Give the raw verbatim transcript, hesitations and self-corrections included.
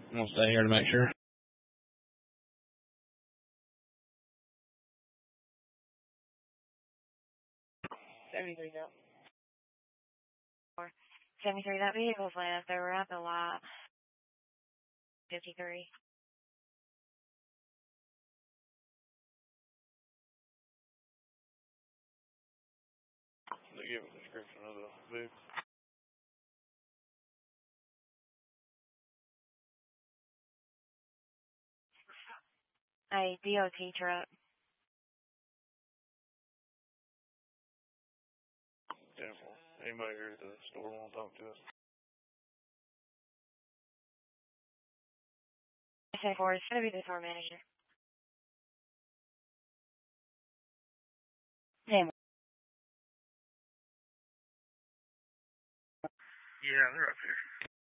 I'm going to stay here to make sure. seventy-three, no. seventy-three, that vehicle's left. They were at the lot. fifty-three. They give a description of the vehicle. A D O T truck. Yeah, well, anybody here at the store want to talk to us? ten four, it's going to be the store manager. Name. Yeah, they're up here.